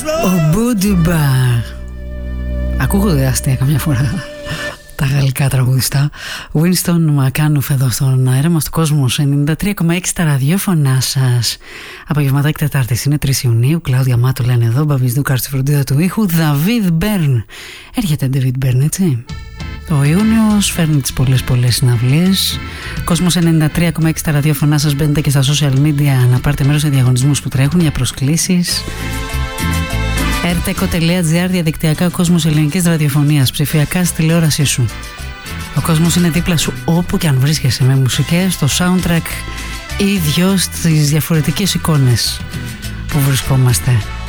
Ο Μπούντιμπαρ. Ακούγονται αστεία καμιά φορά τα γαλλικά τραγουδιστά. Winston McAnuff εδώ στον αέρα μας του Κόσμος 93,6 στα ραδιόφωνά σας. Απογευματάκι Τετάρτης είναι 3 Ιουνίου. Κλάουδια Μάτου λένε εδώ. Μπαμπής Δούκαρ στη φροντίδα του ήχου. David Byrne. Έρχεται David Byrne, έτσι. Ο Ιούνιος φέρνει τις πολλές συναυλίες. Κόσμος 93,6 στα ραδιόφωνά σας. Μπαίνετε και στα social media να πάρετε μέρος σε διαγωνισμούς που τρέχουν για προσκλήσεις. rtco.gr, διαδικτυακά ο κόσμος ελληνικής ραδιοφωνίας, ψηφιακά στη τηλεόρασή σου. Ο κόσμος είναι δίπλα σου όπου και αν βρίσκεσαι, με μουσικές, το soundtrack ή δυο στις διαφορετικές εικόνες που βρισκόμαστε.